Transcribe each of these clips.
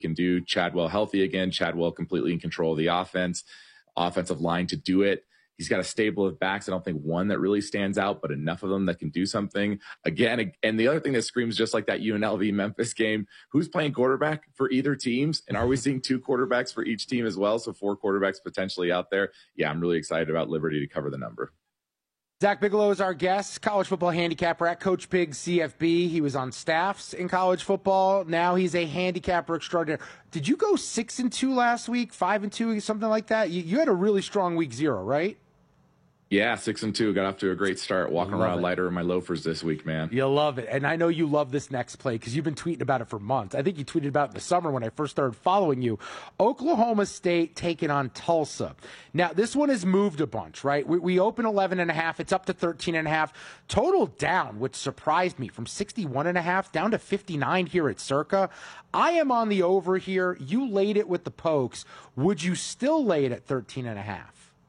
can do. Chadwell healthy again. Chadwell completely in control of the offensive line to do it. He's got a stable of backs. I don't think one that really stands out, but enough of them that can do something. Again, and the other thing that screams just like that UNLV Memphis game, who's playing quarterback for either teams? And are we seeing 2 quarterbacks for each team as well? So 4 quarterbacks potentially out there. Yeah, I'm really excited about Liberty to cover the number. Zach Bigelow is our guest, college football handicapper at Coach Big CFB. He was on staffs in college football. Now he's a handicapper extraordinaire. Did you go 6-2 last week, 5-2, something like that? You had a really strong week 0, right? Yeah, 6-2. Got off to a great start. Walking around lighter in my loafers this week, man. You'll love it. And I know you love this next play because you've been tweeting about it for months. I think you tweeted about it in the summer when I first started following you. Oklahoma State taking on Tulsa. Now, this one has moved a bunch, right? We open 11.5. It's up to 13.5. Total down, which surprised me, from 61.5 down to 59 here at Circa. I am on the over here. You laid it with the Pokes. Would you still lay it at 13.5?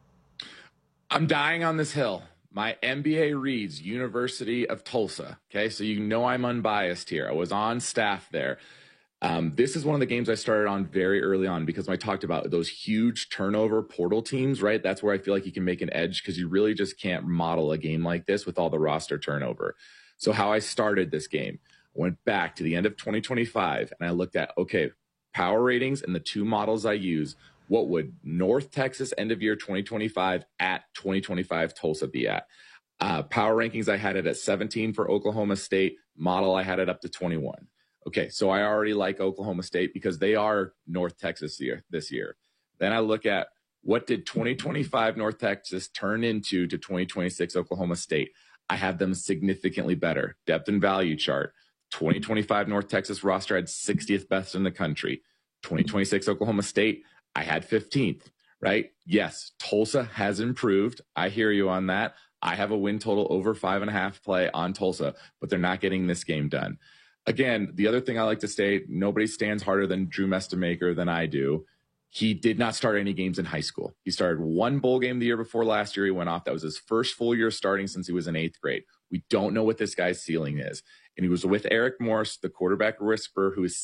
I'm dying on this hill. My MBA reads University of Tulsa. Okay, so you know I'm unbiased here. I was on staff there. This is one of the games I started on very early on because I talked about those huge turnover portal teams, right? That's where I feel like you can make an edge because you really just can't model a game like this with all the roster turnover. So how I started this game, I went back to the end of 2025 and I looked at, okay, power ratings and the 2 models I use. What would North Texas end of year 2025 at 2025 Tulsa be at? Power rankings, I had it at 17 for Oklahoma State. Model, I had it up to 21. Okay, so I already like Oklahoma State because they are North Texas this year. Then I look at what did 2025 North Texas turn into to 2026 Oklahoma State. I have them significantly better. Depth and value chart. 2025 North Texas roster had 60th best in the country. 2026 Oklahoma State, I had 15th, right? Yes, Tulsa has improved. I hear you on that. I have a win total over 5.5 play on Tulsa, but they're not getting this game done. Again, the other thing I like to state, nobody stands harder than Drew Mestemaker than I do. He did not start any games in high school. He started 1 bowl game the year before last year. He went off. That was his first full year starting since he was in 8th grade. We don't know what this guy's ceiling is. And he was with Eric Morse, the quarterback whisperer, who is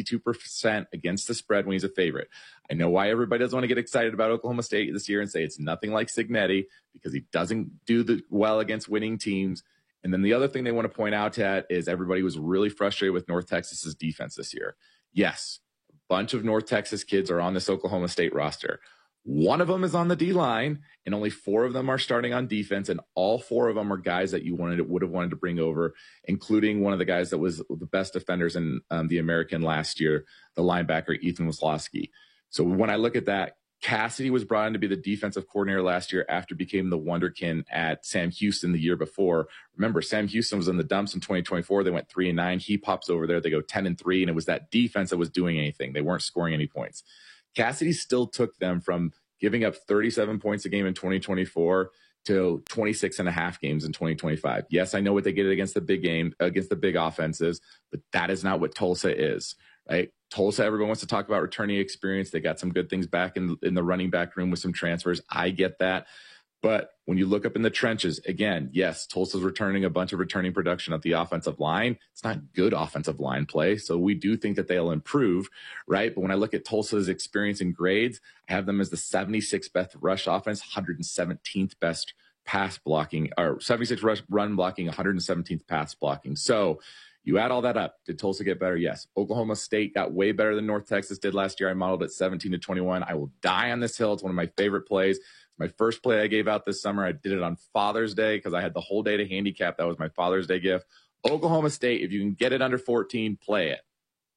62% against the spread when he's a favorite. I know why everybody doesn't want to get excited about Oklahoma State this year and say it's nothing like Cignetti because he doesn't do well against winning teams. And then the other thing they want to point out to is everybody was really frustrated with North Texas's defense this year. Yes, a bunch of North Texas kids are on this Oklahoma State roster. One of them is on the D-line, and only 4 of them are starting on defense, and all 4 of them are guys that you would have wanted to bring over, including one of the guys that was the best defenders in the American last year, the linebacker Ethan Wisłowski. So when I look at that, Cassidy was brought in to be the defensive coordinator last year after became the wonderkin at Sam Houston the year before. Remember, Sam Houston was in the dumps in 2024. They went 3-9. He pops over there. They go 10-3, and it was that defense that was doing anything. They weren't scoring any points. Cassidy still took them from giving up 37 points a game in 2024 to 26.5 games in 2025. Yes, I know what they get against the big game, against the big offenses, but that is not what Tulsa is, right? Tulsa, everyone wants to talk about returning experience. They got some good things back in the running back room with some transfers. I get that. But when you look up in the trenches, again, yes, Tulsa's returning a bunch of returning production at the offensive line. It's not good offensive line play. So we do think that they'll improve, right? But when I look at Tulsa's experience and grades, I have them as the 76th best rush offense, 117th best pass blocking, or 76th rush run blocking, 117th pass blocking. So you add all that up. Did Tulsa get better? Yes. Oklahoma State got way better than North Texas did last year. I modeled it 17-21. I will die on this hill. It's one of my favorite plays. My first play I gave out this summer, I did it on Father's Day because I had the whole day to handicap. That was my Father's Day gift. Oklahoma State, if you can get it under 14, play it.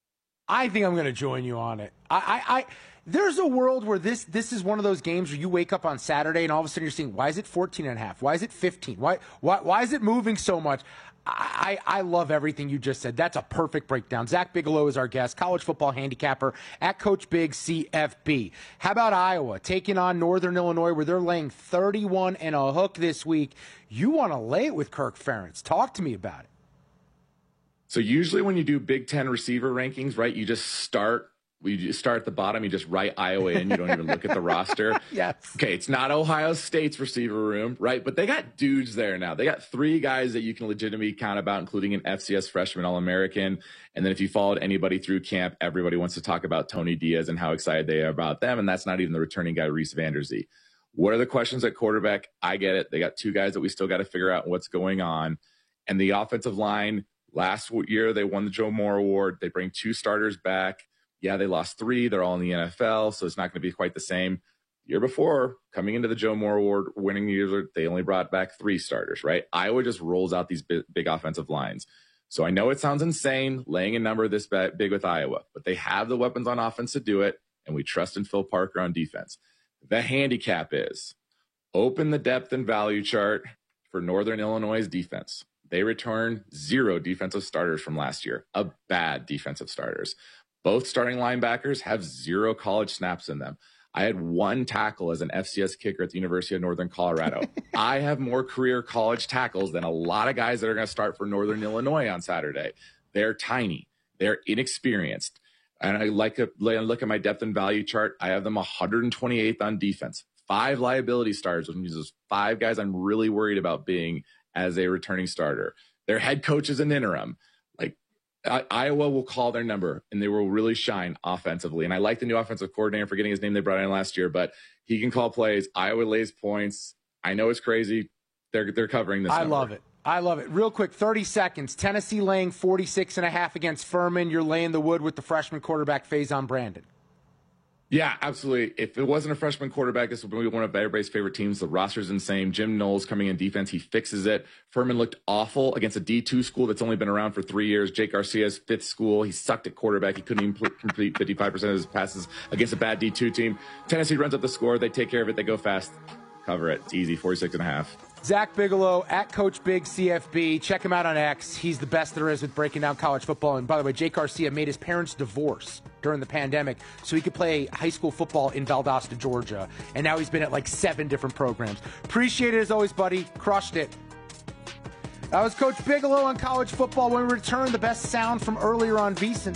I think I'm going to join you on it. There's a world where this is one of those games where you wake up on Saturday and all of a sudden you're seeing, why is it 14.5? Why is it 15? Why is it moving so much? I love everything you just said. That's a perfect breakdown. Zach Bigelow is our guest, college football handicapper at Coach Big CFB. How about Iowa taking on Northern Illinois where they're laying 31 and a hook this week? You want to lay it with Kirk Ferentz. Talk to me about it. So usually when you do Big Ten receiver rankings, right, you just start We start at the bottom. You just write Iowa in. You don't even look at the roster. Yes. Okay, it's not Ohio State's receiver room, right? But they got dudes there now. They got 3 guys that you can legitimately count about, including an FCS freshman All-American. And then if you followed anybody through camp, everybody wants to talk about Tony Diaz and how excited they are about them. And that's not even the returning guy, Reese Vanderzee. What are the questions at quarterback? I get it. They got 2 guys that we still got to figure out what's going on. And the offensive line, last year they won the Joe Moore Award. They bring 2 starters back. Yeah, they lost 3. They're all in the NFL, so it's not going to be quite the same. The year before, coming into the Joe Moore Award winning years, they only brought back 3 starters, right? Iowa just rolls out these big offensive lines. So I know it sounds insane laying a number this big with Iowa, but they have the weapons on offense to do it, and we trust in Phil Parker on defense. The handicap is open the depth and value chart for Northern Illinois' defense. They return 0 defensive starters from last year, a bad defensive starters. Both starting linebackers have 0 college snaps in them. I had 1 tackle as an FCS kicker at the University of Northern Colorado. I have more career college tackles than a lot of guys that are going to start for Northern Illinois on Saturday. They're tiny. They're inexperienced. And I look at my depth and value chart. I have them 128th on defense. 5 liability starters, which means those 5 guys I'm really worried about being as a returning starter. Their head coach is an interim. Iowa will call their number, and they will really shine offensively. And I like the new offensive coordinator, forgetting his name, they brought in last year, but he can call plays. Iowa lays points. I know it's crazy. They're covering this. I love it. I love it. Real quick, 30 seconds. Tennessee laying 46.5 against Furman. You're laying the wood with the freshman quarterback, Faison Brandon. Yeah, absolutely. If it wasn't a freshman quarterback, this would be one of everybody's favorite teams. The roster's insane. Jim Knowles coming in defense. He fixes it. Furman looked awful against a D2 school that's only been around for 3 years. Jake Garcia's 5th school. He sucked at quarterback. He couldn't even complete 55% of his passes against a bad D2 team. Tennessee runs up the score. They take care of it. They go fast. Cover it. It's easy. 46.5. Zach Bigelow at Coach Big CFB. Check him out on X. He's the best there is with breaking down college football. And by the way, Jake Garcia made his parents divorce during the pandemic so he could play high school football in Valdosta, Georgia. And now he's been at like 7 different programs. Appreciate it as always, buddy. Crushed it. That was Coach Bigelow on college football. When we return, the best sound from earlier on VSiN.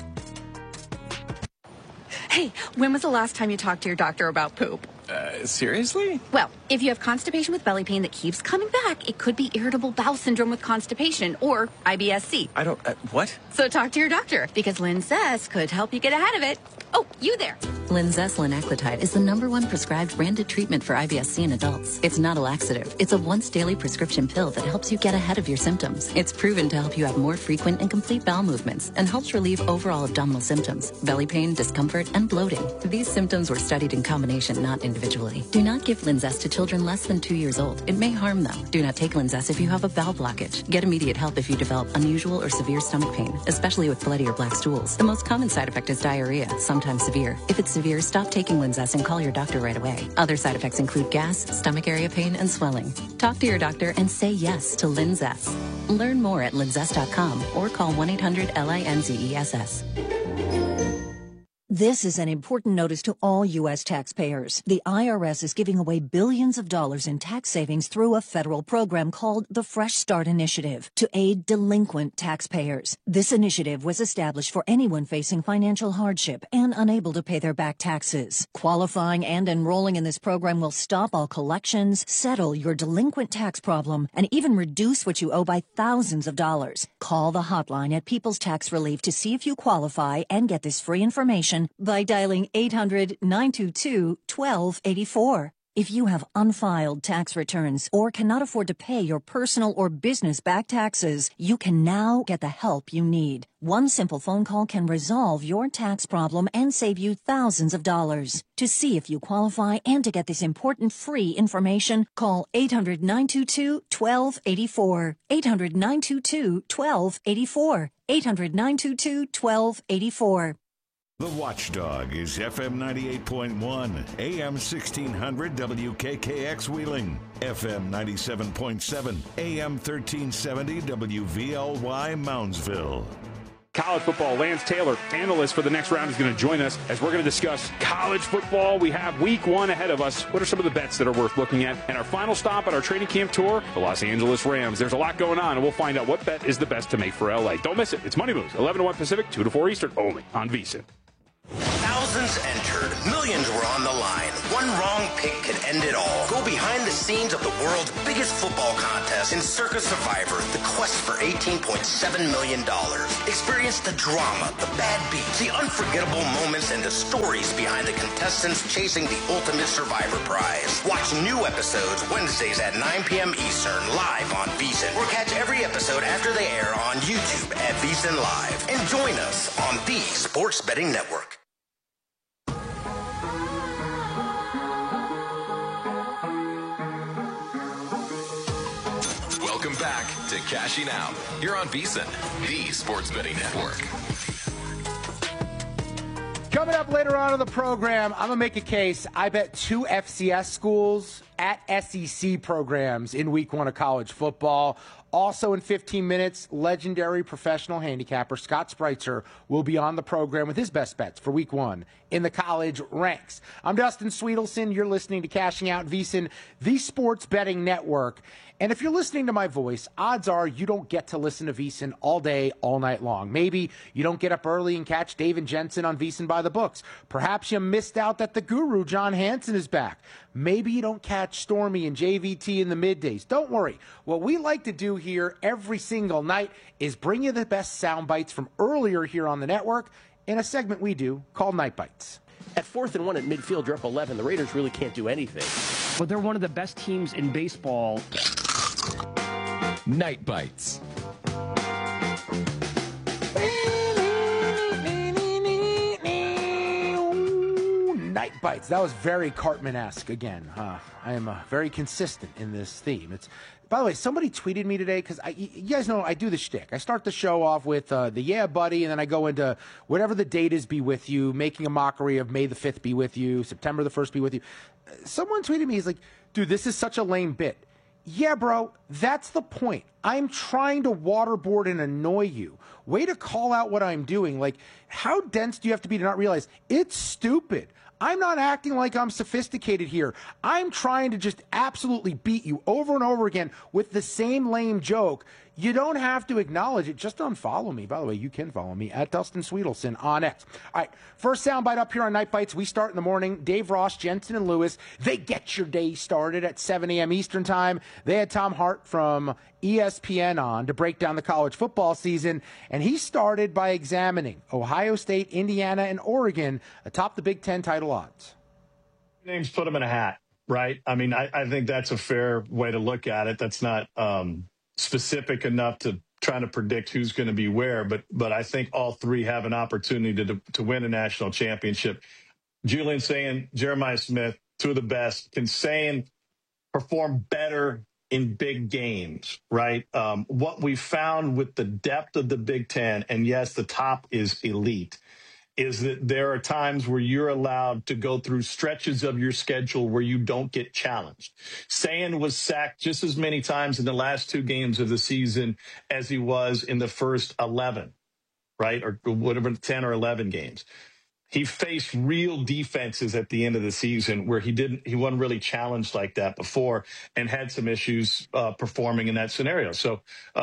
Hey, when was the last time you talked to your doctor about poop? Seriously? Well, if you have constipation with belly pain that keeps coming back, it could be irritable bowel syndrome with constipation or IBS-C. I don't, what? So talk to your doctor because Linzess could help you get ahead of it. Oh, you there. Linzess linaclotide is the #1 prescribed branded treatment for IBS-C in adults. It's not a laxative. It's a once-daily prescription pill that helps you get ahead of your symptoms. It's proven to help you have more frequent and complete bowel movements and helps relieve overall abdominal symptoms, belly pain, discomfort, and bloating. These symptoms were studied in combination, not individually. Do not give Linzess to children less than 2 years old. It may harm them. Do not take Linzess if you have a bowel blockage. Get immediate help if you develop unusual or severe stomach pain, especially with bloody or black stools. The most common side effect is diarrhea, sometimes severe. If it's severe, stop taking Linzess and call your doctor right away. Other side effects include gas, stomach area pain, and swelling. Talk to your doctor and say yes to Linzess. Learn more at linzess.com or call 1-800-LINZESS. This is an important notice to all U.S. taxpayers. The IRS is giving away billions of dollars in tax savings through a federal program called the Fresh Start Initiative to aid delinquent taxpayers. This initiative was established for anyone facing financial hardship and unable to pay their back taxes. Qualifying and enrolling in this program will stop all collections, settle your delinquent tax problem, and even reduce what you owe by thousands of dollars. Call the hotline at People's Tax Relief to see if you qualify and get this free information by dialing 800-922-1284. If you have unfiled tax returns or cannot afford to pay your personal or business back taxes, you can now get the help you need. One simple phone call can resolve your tax problem and save you thousands of dollars. To see if you qualify and to get this important free information, call 800-922-1284. 800-922-1284. 800-922-1284. The Watchdog is FM 98.1, AM 1600 WKKX Wheeling, FM 97.7, AM 1370 WVLY Moundsville. College football, Lance Taylor, analyst for the next round, is going to join us as we're going to discuss college football. We have week 1 ahead of us. What are some of the bets that are worth looking at? And our final stop at our training camp tour, the Los Angeles Rams. There's a lot going on, and we'll find out what bet is the best to make for LA. Don't miss it. It's Money Moves, 11 to 1 Pacific, 2 to 4 Eastern, only on VSiN. Thousands entered. Millions were on the line. One wrong pick could end it all. Go behind the scenes of the world's biggest football contest in Circa Survivor, the quest for $18.7 million. Experience the drama, the bad beats, the unforgettable moments, and the stories behind the contestants chasing the ultimate Survivor prize. Watch new episodes Wednesdays at 9 p.m. Eastern live on VSiN, or catch every episode after they air on YouTube at VSiN Live. And join us on the Sports Betting Network. Welcome back to Cashing Out here on VSiN, the Sports Betting Network. Coming up later on in the program, I'm going to make a case. I bet 2 FCS schools at SEC programs in week 1 of college football. Also in 15 minutes, legendary professional handicapper Scott Spreitzer will be on the program with his best bets for week 1 in the college ranks. I'm Dustin Sweetelson. You're listening to Cashing Out VSiN, the Sports Betting Network. And if you're listening to my voice, odds are you don't get to listen to VSiN all day, all night long. Maybe you don't get up early and catch Dave and Jensen on VSiN by the books. Perhaps you missed out that the guru, John Hansen, is back. Maybe you don't catch Stormy and JVT in the middays. Don't worry. What we like to do here every single night is bring you the best sound bites from earlier here on the network in a segment we do called Night Bites. At 4th and 1 at midfield, you're up 11. The Raiders really can't do anything. But they're one of the best teams in baseball. Night Bites. Night Bites. That was very Cartman-esque again. I am very consistent in this theme. By the way, somebody tweeted me today because you guys know I do the shtick. I start the show off with the yeah, buddy, and then I go into whatever the date is, be with you, making a mockery of May the 5th be with you, September the 1st be with you. Someone tweeted me, he's like, dude, this is such a lame bit. Yeah, bro, that's the point. I'm trying to waterboard and annoy you. Way to call out what I'm doing. Like, how dense do you have to be to not realize it's stupid? I'm not acting like I'm sophisticated here. I'm trying to just absolutely beat you over and over again with the same lame joke. You don't have to acknowledge it. Just unfollow me. By the way, you can follow me at Dustin Sweetelson on X. All right, first soundbite up here on Night Bites. We start in the morning. Dave Ross, Jensen, and Lewis, they get your day started at 7 a.m. Eastern time. They had Tom Hart from ESPN on to break down the college football season, and he started by examining Ohio State, Indiana, and Oregon atop the Big Ten title odds. Names put them in a hat, right? I mean, I think that's a fair way to look at it. That's not specific enough to try to predict who's going to be where, but I think all three have an opportunity to win a national championship. Julian Sayin, Jeremiah Smith, two of the best. Can Sayin perform better in big games, right? What we found with the depth of the Big Ten, and yes, the top is elite, is that there are times where you're allowed to go through stretches of your schedule where you don't get challenged. Sayin was sacked just as many times in the last 2 games of the season as he was in the first 11, right? Or whatever, 10 or 11 games. He faced real defenses at the end of the season where he wasn't really challenged like that before and had some issues performing in that scenario. So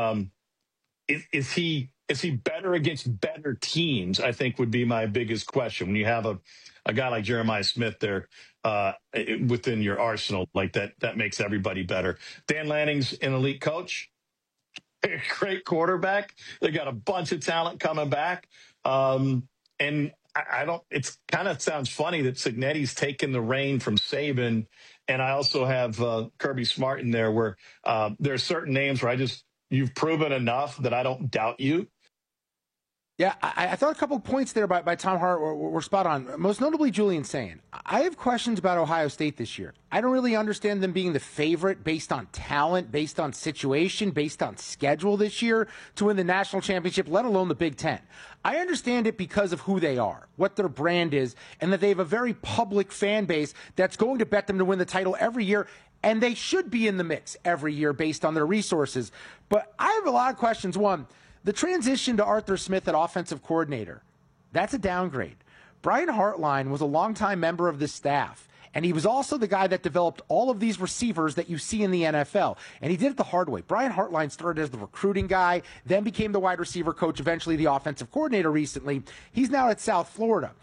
is he better against better teams, I think would be my biggest question. When you have a guy like Jeremiah Smith there within your arsenal, like that makes everybody better. Dan Lanning's an elite coach, a great quarterback. They got a bunch of talent coming back. And it kind of sounds funny that Cignetti's taken the reign from Saban. And I also have Kirby Smart in there where there are certain names where you've proven enough that I don't doubt you. Yeah, I thought a couple of points there by Tom Hart were spot on. Most notably, Julian Sayin. I have questions about Ohio State this year. I don't really understand them being the favorite based on talent, based on situation, based on schedule this year to win the national championship, let alone the Big Ten. I understand it because of who they are, what their brand is, and that they have a very public fan base that's going to bet them to win the title every year. And they should be in the mix every year based on their resources. But I have a lot of questions. One, the transition to Arthur Smith at offensive coordinator, that's a downgrade. Brian Hartline was a longtime member of this staff, and he was also the guy that developed all of these receivers that you see in the NFL, and he did it the hard way. Brian Hartline started as the recruiting guy, then became the wide receiver coach, eventually the offensive coordinator recently. He's now at South Florida.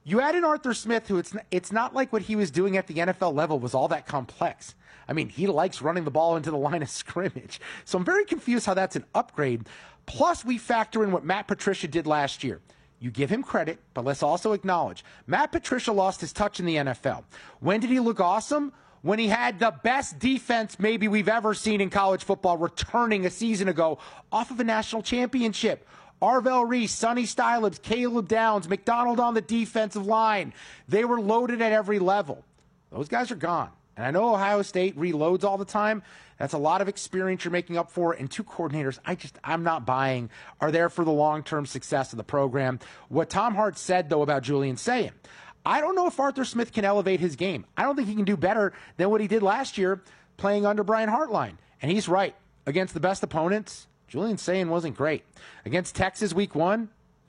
You add in Arthur Smith, who it's not like what he was doing at the NFL level was all that complex. I mean, he likes running the ball into the line of scrimmage. So I'm very confused how that's an upgrade. Plus, we factor in what Matt Patricia did last year. You give him credit, but let's also acknowledge Matt Patricia lost his touch in the NFL. When did he look awesome? When he had the best defense maybe we've ever seen in college football returning a season ago off of a national championship. Arvell Reese, Sonny Stylibs, Caleb Downs, McDonald on the defensive line. They were loaded at every level. Those guys are gone. And I know Ohio State reloads all the time. That's a lot of experience you're making up for. And two coordinators I'm not buying are there for the long-term success of the program. What Tom Hart said, though, about Julian Sayin, I don't know if Arthur Smith can elevate his game. I don't think he can do better than what he did last year playing under Brian Hartline. And he's right. Against the best opponents, Julian Sayin wasn't great. Against Texas week 1,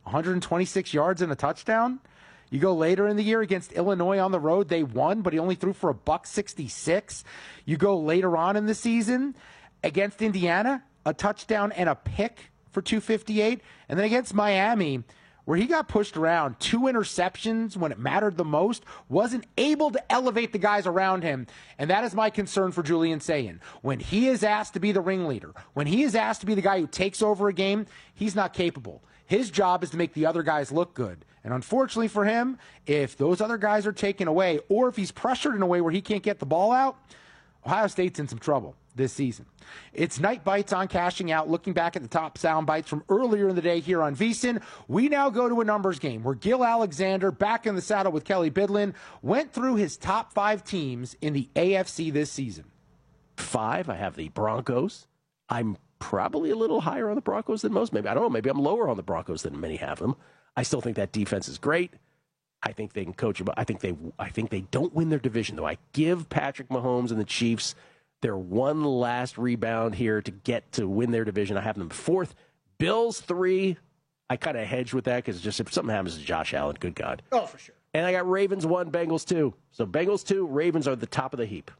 126 yards and a touchdown. You go later in the year against Illinois on the road, they won, but he only threw for $166. You go later on in the season against Indiana, a touchdown and a pick for $258. And then against Miami, where he got pushed around, 2 interceptions when it mattered the most, wasn't able to elevate the guys around him. And that is my concern for Julian Sayin. When he is asked to be the ringleader, when he is asked to be the guy who takes over a game, he's not capable. His job is to make the other guys look good. And unfortunately for him, if those other guys are taken away, or if he's pressured in a way where he can't get the ball out, Ohio State's in some trouble this season. It's Night Bites on Cashing Out, looking back at the top sound bites from earlier in the day here on VSiN. We now go to a numbers game where Gil Alexander, back in the saddle with Kelly Bidlin, went through his top 5 teams in the AFC this season. 5, I have the Broncos. I'm probably a little higher on the Broncos than most. Maybe, I don't know, maybe I'm lower on the Broncos than many have them. I still think that defense is great. I think they can coach them. I think they don't win their division, though. I give Patrick Mahomes and the Chiefs their one last rebound here to get to win their division. I have them 4th. Bills 3. I kind of hedged with that because just if something happens to Josh Allen, good God. Oh, for sure. And I got Ravens 1, Bengals 2. So Bengals 2, Ravens are at the top of the heap.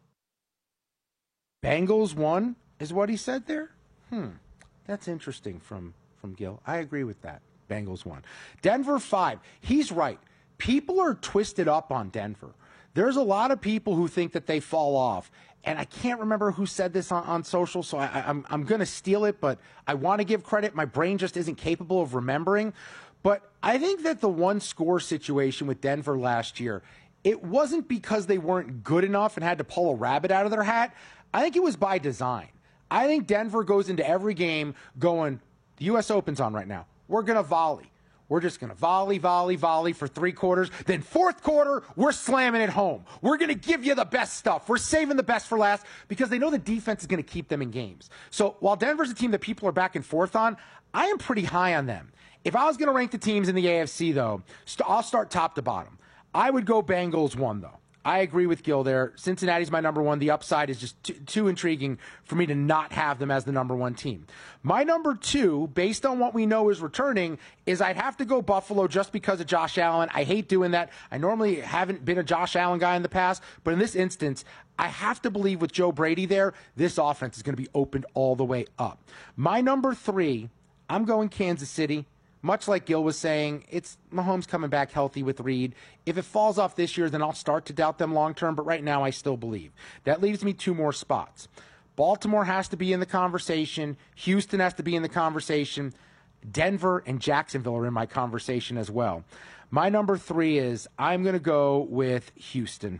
Bengals 1 is what he said there? That's interesting from Gil. I agree with that. Bengals 1. Denver 5. He's right. People are twisted up on Denver. There's a lot of people who think that they fall off. And I can't remember who said this on social, so I'm going to steal it, but I want to give credit. My brain just isn't capable of remembering. But I think that the one-score situation with Denver last year, it wasn't because they weren't good enough and had to pull a rabbit out of their hat. I think it was by design. I think Denver goes into every game going, the U.S. Open's on right now. We're going to volley. We're just going to volley for 3 quarters. Then 4th quarter, we're slamming it home. We're going to give you the best stuff. We're saving the best for last because they know the defense is going to keep them in games. So while Denver's a team that people are back and forth on, I am pretty high on them. If I was going to rank the teams in the AFC, though, I'll start top to bottom. I would go Bengals 1, though. I agree with Gil there. Cincinnati's my number 1. The upside is just too intriguing for me to not have them as the number 1 team. My number 2, based on what we know is returning, is I'd have to go Buffalo just because of Josh Allen. I hate doing that. I normally haven't been a Josh Allen guy in the past, but in this instance, I have to believe with Joe Brady there, this offense is going to be opened all the way up. My number 3, I'm going Kansas City. Much like Gil was saying, it's Mahomes coming back healthy with Reed. If it falls off this year, then I'll start to doubt them long term, but right now I still believe. That leaves me 2 more spots. Baltimore has to be in the conversation. Houston has to be in the conversation. Denver and Jacksonville are in my conversation as well. My number 3 is I'm going to go with Houston.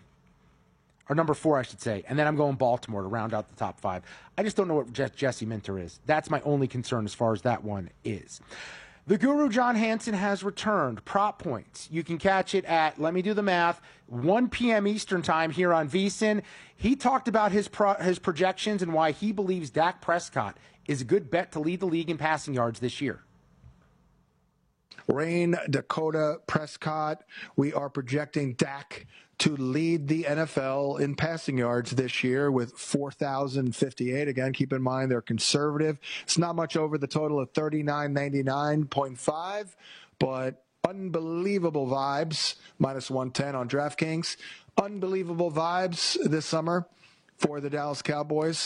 Or number 4, I should say. And then I'm going Baltimore to round out the top 5. I just don't know what Jesse Minter is. That's my only concern as far as that one is. The Guru John Hansen has returned. Prop Points. You can catch it at, let me do the math, 1 p.m. Eastern time here on VSiN. He talked about his projections and why he believes Dak Prescott is a good bet to lead the league in passing yards this year. Rain, Dakota, Prescott. We are projecting Dak to lead the NFL in passing yards this year with 4,058. Again, keep in mind they're conservative. It's not much over the total of 3999.5, but unbelievable vibes, minus 110 on DraftKings. Unbelievable vibes this summer for the Dallas Cowboys.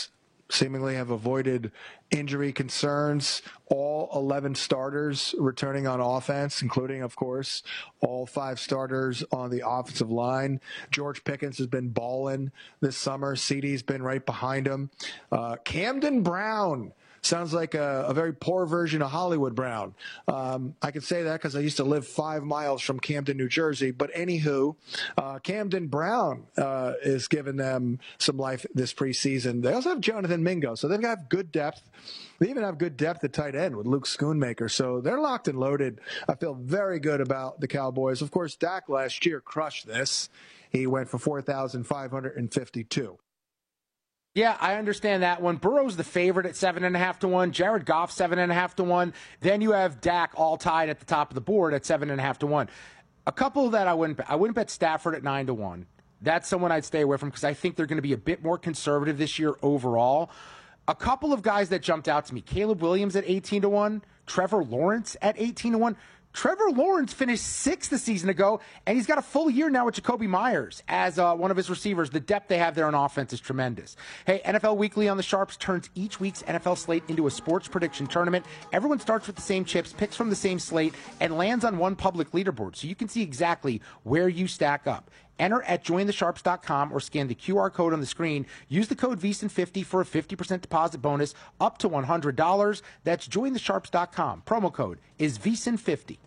seemingly have avoided injury concerns. All 11 starters returning on offense, including, of course, all 5 starters on the offensive line. George Pickens has been balling this summer. CeeDee's been right behind him. Camden Brown sounds like a very poor version of Hollywood Brown. I can say that because I used to live 5 miles from Camden, New Jersey. But anywho, Camden Brown is giving them some life this preseason. They also have Jonathan Mingo, so they've got good depth. They even have good depth at tight end with Luke Schoonmaker. So they're locked and loaded. I feel very good about the Cowboys. Of course, Dak last year crushed this. He went for 4,552. Yeah, I understand that one. Burrow's the favorite at 7.5 to 1. Jared Goff 7.5 to 1. Then you have Dak all tied at the top of the board at 7.5 to 1. A couple that I wouldn't bet Stafford at 9 to 1. That's someone I'd stay away from because I think they're going to be a bit more conservative this year overall. A couple of guys that jumped out to me: Caleb Williams at 18 to 1, Trevor Lawrence at 18 to 1. Trevor Lawrence finished 6th a season ago, and he's got a full year now with Jacoby Myers as one of his receivers. The depth they have there on offense is tremendous. Hey, NFL Weekly on the Sharps turns each week's NFL slate into a sports prediction tournament. Everyone starts with the same chips, picks from the same slate, and lands on one public leaderboard, so you can see exactly where you stack up. Enter at jointhesharps.com or scan the QR code on the screen. Use the code VEASAN50 for a 50% deposit bonus up to $100. That's jointhesharps.com. Promo code is VEASAN50.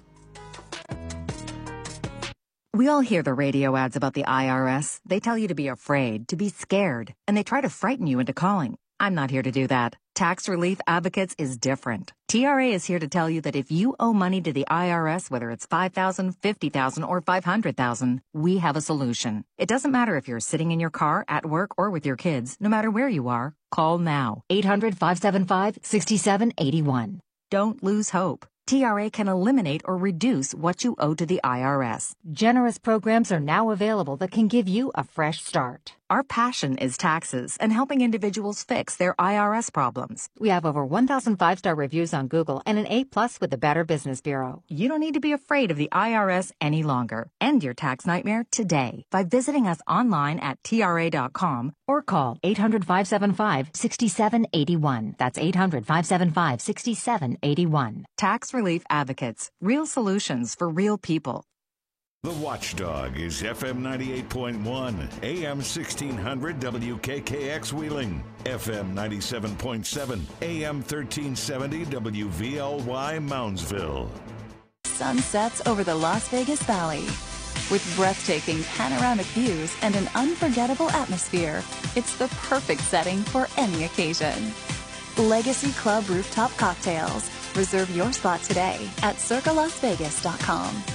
We all hear the radio ads about the IRS. They tell you to be afraid, to be scared, and they try to frighten you into calling. I'm not here to do that. Tax Relief Advocates is different. TRA is here to tell you that if you owe money to the IRS, whether it's $5,000, $50,000, or $500,000, we have a solution. It doesn't matter if you're sitting in your car, at work, or with your kids. No matter where you are, call now. 800-575-6781. Don't lose hope. TRA can eliminate or reduce what you owe to the IRS. Generous programs are now available that can give you a fresh start. Our passion is taxes and helping individuals fix their IRS problems. We have over 1,000 5-star reviews on Google and an A+ with the Better Business Bureau. You don't need to be afraid of the IRS any longer. End your tax nightmare today by visiting us online at TRA.com or call 800-575-6781. That's 800-575-6781. Tax Relief Advocates. Real solutions for real people. The Watchdog is FM 98.1, AM 1600 WKKX Wheeling, FM 97.7, AM 1370 WVLY Moundsville. Sunsets over the Las Vegas Valley. With breathtaking panoramic views and an unforgettable atmosphere, it's the perfect setting for any occasion. Legacy Club Rooftop Cocktails. Reserve your spot today at circalasvegas.com.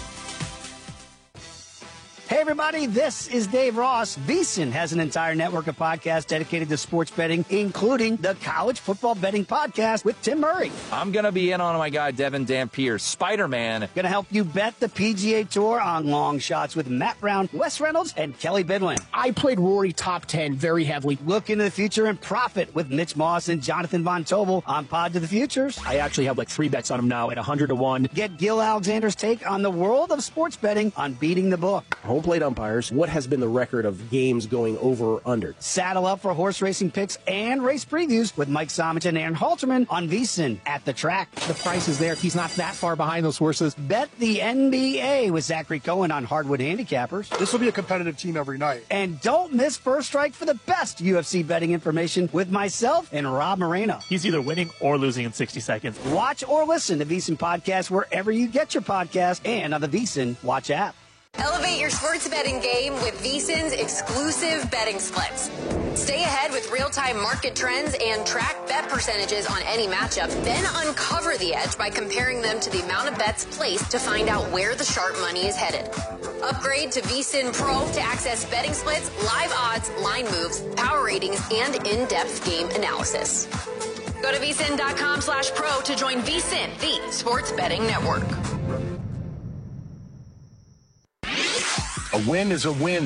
Hey, everybody, this is Dave Ross. VEASAN has an entire network of podcasts dedicated to sports betting, including the College Football Betting Podcast with Tim Murray. I'm going to be in on my guy, Devin Dampier, Spider-Man. Going to help you bet the PGA Tour on long shots with Matt Brown, Wes Reynolds, and Kelly Bidlin. I played Rory top 10 very heavily. Look into the future and profit with Mitch Moss and Jonathan Von Tobel on Pod to the Futures. I actually have like 3 bets on him now at 100 to 1. Get Gil Alexander's take on the world of sports betting on Beating the Book. Home plate umpires, what has been the record of games going over or under? Saddle up for horse racing picks and race previews with Mike Somich and Aaron Halterman on VEASAN at the track. The price is there. He's not that far behind those horses. Bet the NBA with Zachary Cohen on Hardwood Handicappers. This will be a competitive team every night. And don't miss First Strike for the best UFC betting information with myself and Rob Moreno. He's either winning or losing in 60 seconds. Watch or listen to VEASAN Podcast wherever you get your podcast and on the VEASAN Watch app. Elevate your sports betting game with VEASAN's exclusive betting splits. Stay ahead with real-time market trends and track bet percentages on any matchup. Then uncover the edge by comparing them to the amount of bets placed to find out where the sharp money is headed. Upgrade to VEASAN Pro to access betting splits, live odds, line moves, power ratings, and in-depth game analysis. Go to VEASAN.com/pro to join VEASAN, the sports betting network. A win is a win.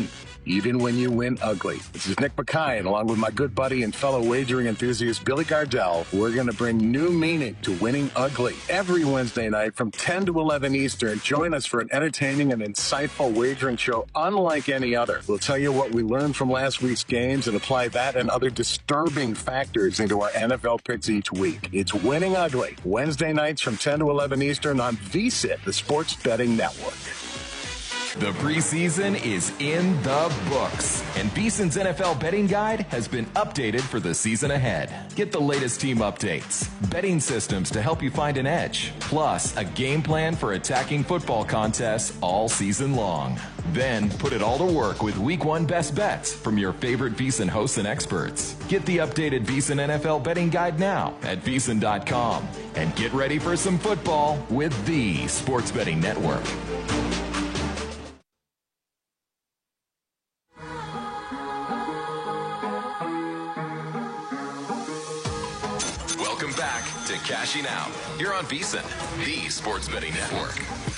even when you win ugly. This is Nick McKay, and along with my good buddy and fellow wagering enthusiast Billy Gardell, we're going to bring new meaning to winning ugly. Every Wednesday night from 10 to 11 Eastern, join us for an entertaining and insightful wagering show unlike any other. We'll tell you what we learned from last week's games and apply that and other disturbing factors into our NFL picks each week. It's Winning Ugly, Wednesday nights from 10 to 11 Eastern on VSiN, the Sports Betting Network. The preseason is in the books, and VSiN's NFL betting guide has been updated for the season ahead. Get the latest team updates, betting systems to help you find an edge, plus a game plan for attacking football contests all season long. Then put it all to work with Week 1 best bets from your favorite VSiN hosts and experts. Get the updated VSiN NFL betting guide now at VSiN.com, and get ready for some football with the Sports Betting Network. Welcome back to Cashing Out here on VSiN, the Sports Betting Network.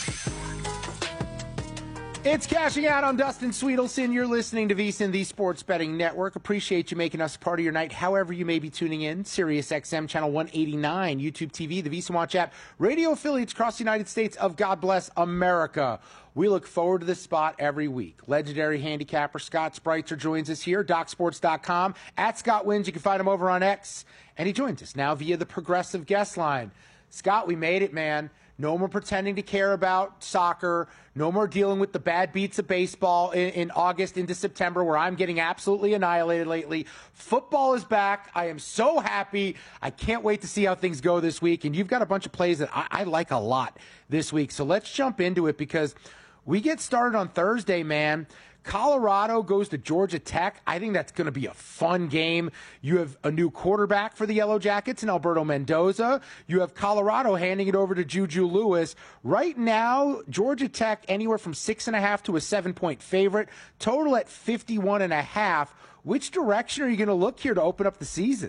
It's Cashing Out. I'm Dustin Sweetelson. You're listening to VSiN, the Sports Betting Network. Appreciate you making us part of your night, however you may be tuning in. Sirius XM, Channel 189, YouTube TV, the VSiN Watch app, radio affiliates across the United States of God Bless America. We look forward to this spot every week. Legendary handicapper Scott Spreitzer joins us here, DocSports.com. At Scott Wins, you can find him over on X. And he joins us now via the Progressive Guest Line. Scott, we made it, man. No more pretending to care about soccer. No more dealing with the bad beats of baseball in August into September, where I'm getting absolutely annihilated lately. Football is back. I am so happy. I can't wait to see how things go this week. And you've got a bunch of plays that I like a lot this week. So let's jump into it, because we get started on Thursday, man. Colorado goes to Georgia Tech. I think that's going to be a fun game. You have a new quarterback for the Yellow Jackets in Alberto Mendoza. You have Colorado handing it over to Juju Lewis. Right now, Georgia Tech anywhere from 6.5 to a 7-point favorite. Total at 51.5. Which direction are you going to look here to open up the season?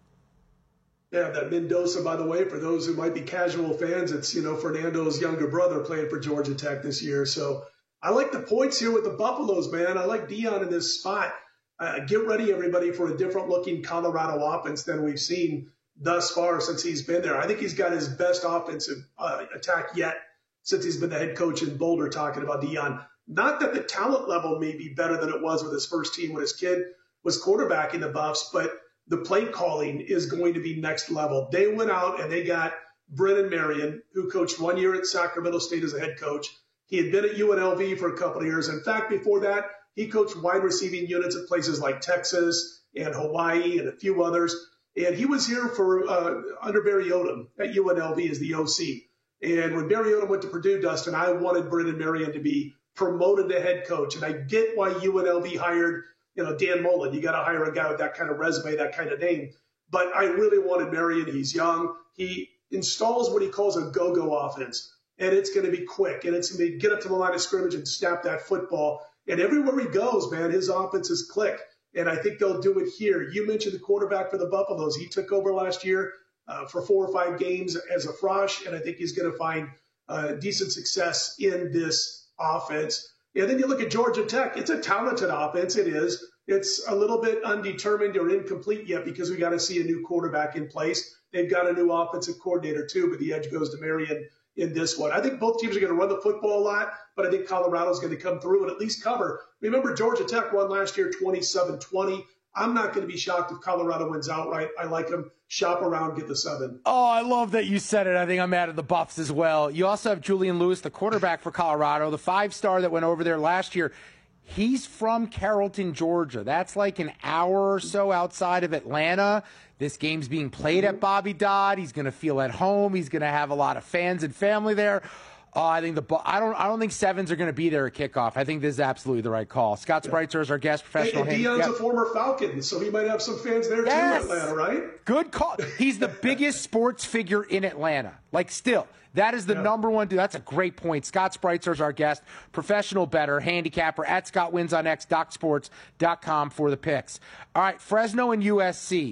Yeah, that Mendoza, by the way, for those who might be casual fans, it's, Fernando's younger brother playing for Georgia Tech this year. So I like the points here with the Buffaloes, man. I like Dion in this spot. Get ready, everybody, for a different-looking Colorado offense than we've seen thus far since he's been there. I think he's got his best offensive attack yet since he's been the head coach in Boulder, talking about Dion. Not that the talent level may be better than it was with his first team when his kid was quarterbacking the Buffs, but the play calling is going to be next level. They went out and they got Brennan Marion, who coached 1 year at Sacramento State as a head coach. He had been at UNLV for a couple of years. In fact, before that, he coached wide receiving units at places like Texas and Hawaii and a few others. And he was here for under Barry Odom at UNLV as the OC. And when Barry Odom went to Purdue, Dustin, I wanted Brennan Marion to be promoted to head coach. And I get why UNLV hired, Dan Mullen. You got to hire a guy with that kind of resume, that kind of name. But I really wanted Marion. He's young. He installs what he calls a go-go offense. And it's going to be quick, and it's going to be get up to the line of scrimmage and snap that football. And everywhere he goes, man, his offenses click. And I think they'll do it here. You mentioned the quarterback for the Buffaloes. He took over last year for 4 or 5 games as a Frosh, and I think he's going to find decent success in this offense. And then you look at Georgia Tech. It's a talented offense. It is. It's a little bit undetermined or incomplete yet because we got to see a new quarterback in place. They've got a new offensive coordinator, too, but the edge goes to Marion in this one. I think both teams are going to run the football a lot, but I think Colorado's going to come through and at least cover. Remember, Georgia Tech won last year 27-20. I'm not going to be shocked if Colorado wins outright. I like them. Shop around, get the 7. Oh, I love that you said it. I think I'm mad at the Buffs as well. You also have Julian Lewis, the quarterback for Colorado, the 5-star that went over there last year. He's from Carrollton, Georgia. That's like an hour or so outside of Atlanta. This game's being played at Bobby Dodd. He's going to feel at home. He's going to have a lot of fans and family there. I think I don't think 7s are going to be there at kickoff. I think this is absolutely the right call. Scott Spreitzer is our guest professional. Hey, Dion's a former Falcon, so he might have some fans there too in Atlanta, right? Good call. He's the biggest sports figure in Atlanta. Like, still. That is the number one dude. That's a great point. Scott Spreitzer is our guest, professional bettor, handicapper, at Scott Wins on X, DocSports.com for the picks. All right, Fresno and USC.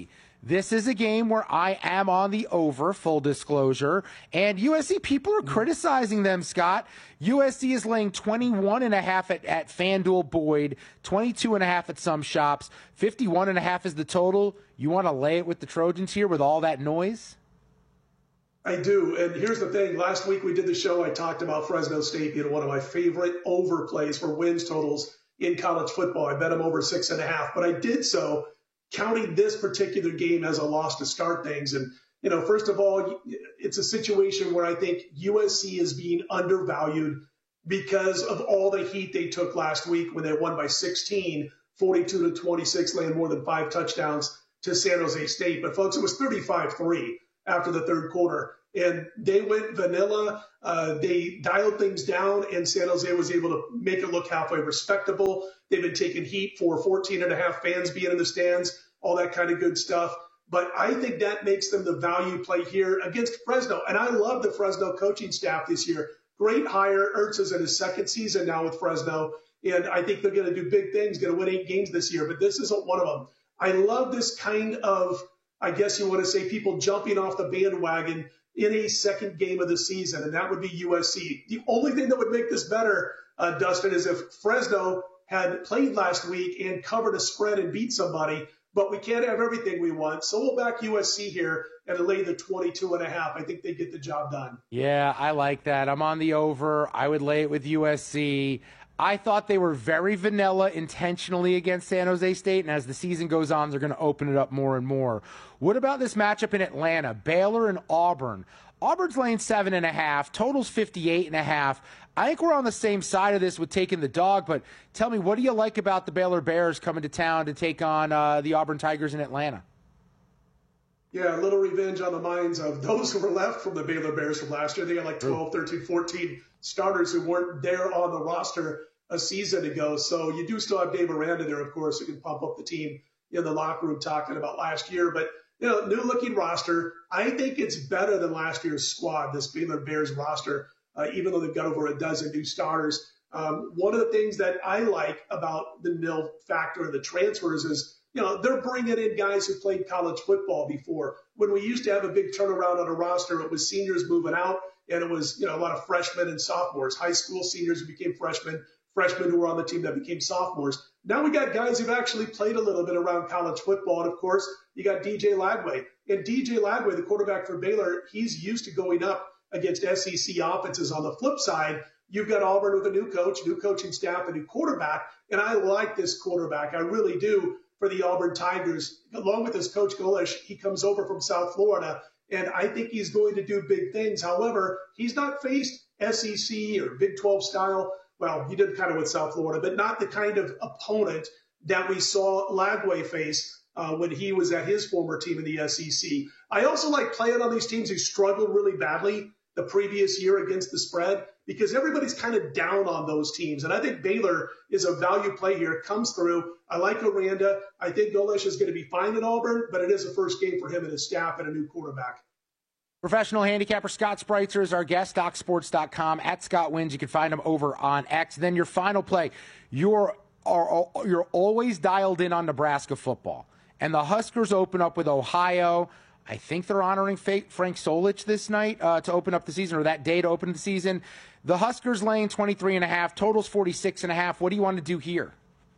This is a game where I am on the over, full disclosure. And USC, people are criticizing them, Scott. USC is laying 21.5 at FanDuel Boyd, 22.5 at some shops, 51.5 is the total. You want to lay it with the Trojans here with all that noise? I do. And here's the thing. Last week we did the show. I talked about Fresno State being one of my favorite overplays for wins totals in college football. I bet them over 6.5. But I did so counting this particular game as a loss to start things. And, first of all, it's a situation where I think USC is being undervalued because of all the heat they took last week when they won by 16, 42-26, laying more than 5 touchdowns to San Jose State. But, folks, it was 35-3 after the third quarter. And they went vanilla. They dialed things down, and San Jose was able to make it look halfway respectable. They've been taking heat for 14.5 fans being in the stands, all that kind of good stuff. But I think that makes them the value play here against Fresno. And I love the Fresno coaching staff this year. Great hire. Ertz is in his second season now with Fresno, and I think they're going to do big things, going to win 8 games this year. But this isn't one of them. I love this kind of, I guess you want to say, people jumping off the bandwagon in a second game of the season, and that would be USC. The only thing that would make this better, Dustin, is if Fresno had played last week and covered a spread and beat somebody, but we can't have everything we want. So we'll back USC here and lay the 22.5. I think they get the job done. Yeah, I like that. I'm on the over. I would lay it with USC. I thought they were very vanilla intentionally against San Jose State, and as the season goes on, they're going to open it up more and more. What about this matchup in Atlanta, Baylor and Auburn? Auburn's laying 7.5, total's 58.5. I think we're on the same side of this with taking the dog, but tell me, what do you like about the Baylor Bears coming to town to take on the Auburn Tigers in Atlanta? Yeah, a little revenge on the minds of those who were left from the Baylor Bears from last year. They had like 12, 13, 14 starters who weren't there on the roster a season ago. So you do still have Dave Aranda there, of course, who can pump up the team in the locker room talking about last year. But, new looking roster. I think it's better than last year's squad, this Baylor Bears roster, even though they've got over a dozen new starters. One of the things that I like about the nil factor of the transfers is, they're bringing in guys who played college football before. When we used to have a big turnaround on a roster, it was seniors moving out, and it was, a lot of freshmen and sophomores, high school seniors who became freshmen who were on the team that became sophomores. Now we got guys who've actually played a little bit around college football. And, of course, you got DJ Lagway. And DJ Lagway, the quarterback for Baylor, he's used to going up against SEC offenses. On the flip side, you've got Auburn with a new coach, new coaching staff, a new quarterback. And I like this quarterback. I really do. For the Auburn Tigers, along with his coach Golish, he comes over from South Florida, and I think he's going to do big things. However, he's not faced SEC or Big 12 style. Well, he did kind of with South Florida, but not the kind of opponent that we saw Lagway face when he was at his former team in the SEC. I also like playing on these teams who struggled really badly the previous year against the spread, because everybody's kind of down on those teams. And I think Baylor is a value play here. It comes through. I like Aranda. I think Golish is going to be fine in Auburn, but it is a first game for him and his staff and a new quarterback. Professional handicapper Scott Spreitzer is our guest, DocSports.com, at Scott Wins. You can find him over on X. Then your final play, you're always dialed in on Nebraska football. And the Huskers open up with Ohio. I think they're honoring Frank Solich this night to open up the season, or that day to open the season. The Huskers laying 23.5, totals 46.5. What do you want to do here?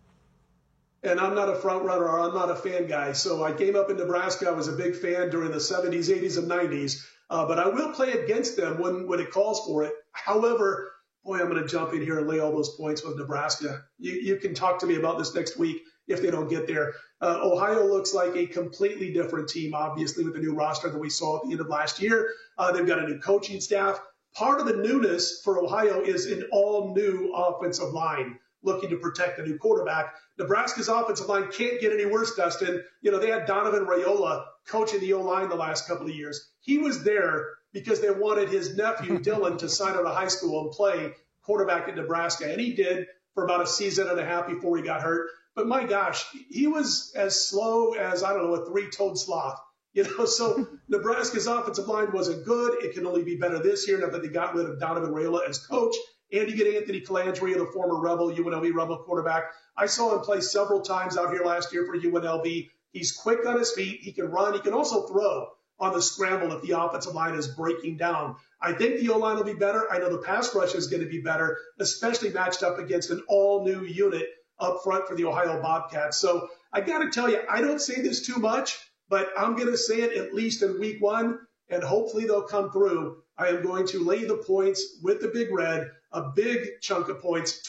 And I'm not a front runner, or I'm not a fan guy. So I came up in Nebraska. I was a big fan during the 70s, 80s, and 90s. But I will play against them when it calls for it. However, boy, I'm going to jump in here and lay all those points with Nebraska. You can talk to me about this next week if they don't get there. Ohio looks like a completely different team, obviously, with the new roster that we saw at the end of last year. They've got a new coaching staff. Part of the newness for Ohio is an all-new offensive line looking to protect a new quarterback. Nebraska's offensive line can't get any worse, Dustin. They had Donovan Raiola coaching the O-line the last couple of years. He was there because they wanted his nephew, Dylan, to sign out of high school and play quarterback at Nebraska. And he did for about a season and a half before he got hurt. But my gosh, he was as slow as, a 3-toed sloth. So Nebraska's offensive line wasn't good. It can only be better this year now that they got rid of Donovan Raiola as coach. And you get Anthony Calandria, the former UNLV Rebel quarterback. I saw him play several times out here last year for UNLV. He's quick on his feet. He can run. He can also throw on the scramble if the offensive line is breaking down. I think the O-line will be better. I know the pass rush is going to be better, especially matched up against an all-new unit up front for the Ohio Bobcats. So I got to tell you, I don't say this too much, but I'm going to say it at least in week 1, and hopefully they'll come through. I am going to lay the points with the Big Red, a big chunk of points,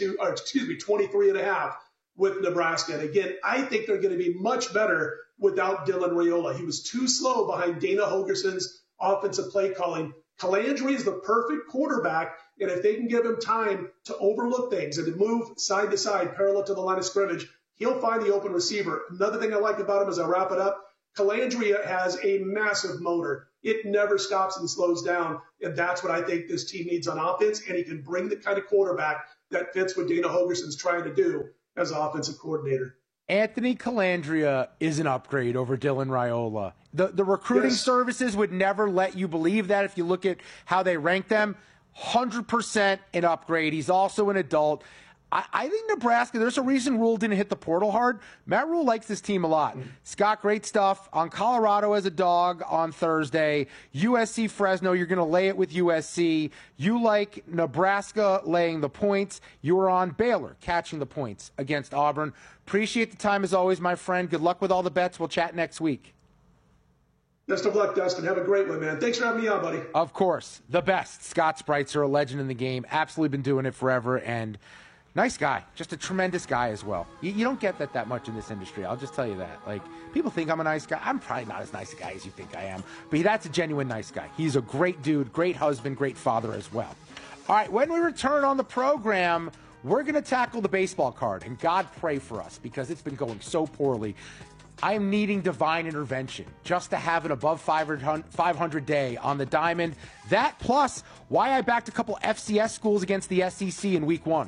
23.5 with Nebraska. And again, I think they're going to be much better without Dylan Raiola. He was too slow behind Dana Holgerson's offensive play calling. Calandri is the perfect quarterback, and if they can give him time to overlook things and to move side to side, parallel to the line of scrimmage, he'll find the open receiver. Another thing I like about him as I wrap it up, Calandria has a massive motor. It never stops and slows down, and that's what I think this team needs on offense, and he can bring the kind of quarterback that fits what Dana Holgerson's trying to do as offensive coordinator. Anthony Calandria is an upgrade over Dylan Raiola. The recruiting services would never let you believe that if you look at how they rank them. 100% an upgrade. He's also an adult. I think Nebraska, there's a reason Rule didn't hit the portal hard. Matt Rule likes this team a lot. Scott, great stuff on Colorado as a dog on Thursday. USC Fresno, you're going to lay it with USC. You like Nebraska laying the points. You were on Baylor catching the points against Auburn. Appreciate the time as always, my friend. Good luck with all the bets. We'll chat next week. Best of luck, Dustin. Have a great one, man. Thanks for having me on, buddy. Of course. The best. Scott Spreitzer, a legend in the game. Absolutely been doing it forever. And nice guy. Just a tremendous guy as well. You don't get that much in this industry. I'll just tell you that. Like, people think I'm a nice guy. I'm probably not as nice a guy as you think I am. But that's a genuine nice guy. He's a great dude, great husband, great father as well. All right, when we return on the program, we're going to tackle the baseball card. And God pray for us because it's been going so poorly. I am needing divine intervention just to have an above 500 day on the diamond. That plus why I backed a couple FCS schools against the SEC in week 1.